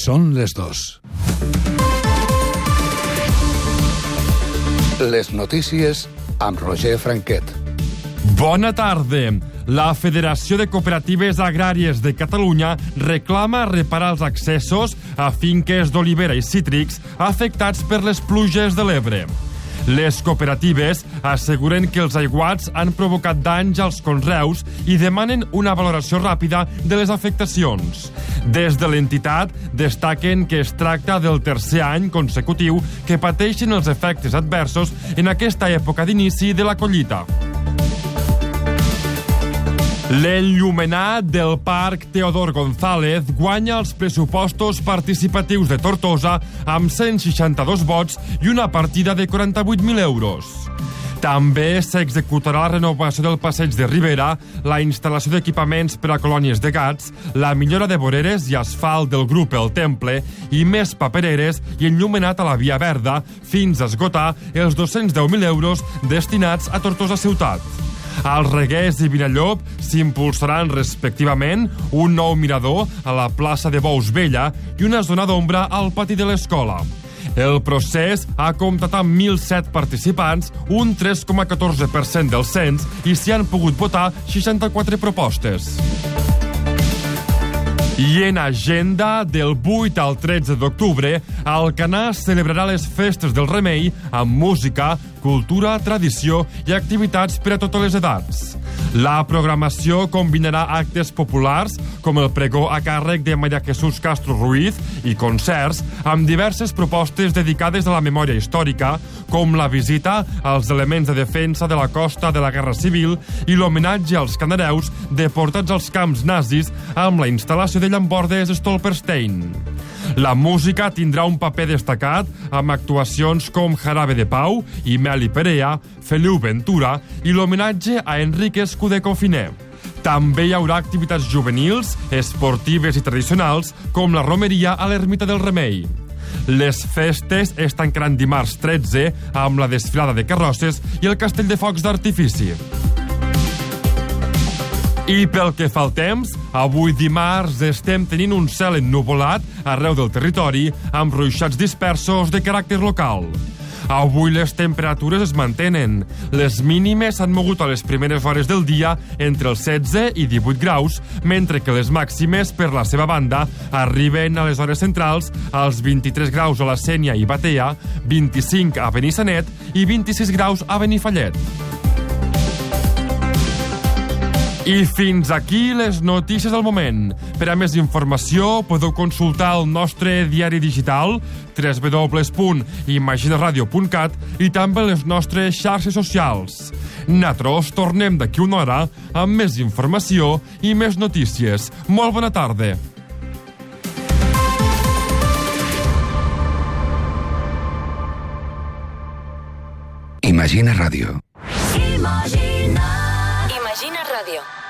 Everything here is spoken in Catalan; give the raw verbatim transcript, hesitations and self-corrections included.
Són les dos. Les notícies amb Roger Franquet. Bona tarda. La Federació de Cooperatives Agràries de Catalunya reclama reparar els accessos a finques d'olivera i cítrics afectats per les pluges de l'Ebre. Les cooperatives asseguren que els aiguats han provocat danys als conreus i demanen una valoració ràpida de les afectacions. Des de l'entitat destaquen que es tracta del tercer any consecutiu que pateixen els efectes adversos en aquesta època d'inici de la collita. L'enllumenat del Parc Teodor González guanya els pressupostos participatius de Tortosa amb cent seixanta-dos vots i una partida de quaranta-vuit mil euros. També s'executarà la renovació del passeig de Ribera, la instal·lació d'equipaments per a colònies de gats, la millora de voreres i asfalt del grup El Temple i més papereres i enllumenat a la Via Verda fins a esgotar els dos-cents deu mil euros destinats a Tortosa Ciutat. Als Reguers i Vinallop s'impulsaran respectivament un nou mirador a la plaça de Bous Vella i una zona d'ombra al pati de l'escola. El procés ha comptat amb mil set participants, un tres coma catorze per cent del cens, i s'hi han pogut votar seixanta-quatre propostes. I en agenda, del vuit al tretze d'octubre, Alcanar celebrarà les festes del Remei amb música, cultura, tradició i activitats per a totes les edats. La programació combinarà actes populars, com el pregó a càrrec de Maria Jesús Castro Ruiz, i concerts amb diverses propostes dedicades a la memòria històrica, com la visita als elements de defensa de la costa de la Guerra Civil i l'homenatge als canareus deportats als camps nazis amb la instal·lació de llambordes Stolperstein. La música tindrà un paper destacat amb actuacions com Jarabe de Pau i Meli Perea, Feliu Ventura i l'homenatge a Enrique Escudé Confiné. També hi haurà activitats juvenils, esportives i tradicionals, com la romeria a l'Ermita del Remei. Les festes es tancaran dimarts tretze amb la desfilada de carrosses i el castell de focs d'artifici. I pel que fa al temps, avui dimarts estem tenint un cel ennuvolat arreu del territori amb ruixats dispersos de caràcter local. Avui les temperatures es mantenen. Les mínimes s'han mogut a les primeres hores del dia entre els setze i divuit graus, mentre que les màximes, per la seva banda, arriben a les hores centrals als vint-i-tres graus a la Sénia i Batea, vint-i-cinc a Benissanet i vint-i-sis graus a Benifallet. I fins aquí les notícies del moment. Per a més informació podeu consultar el nostre diari digital w w w punt imaginaradio punt cat i també les nostres xarxes socials. Nosaltres tornem d'aquí una hora amb més informació i més notícies. Molt bona tarda. Imagina Ràdio. Imagina. Imagina Ràdio.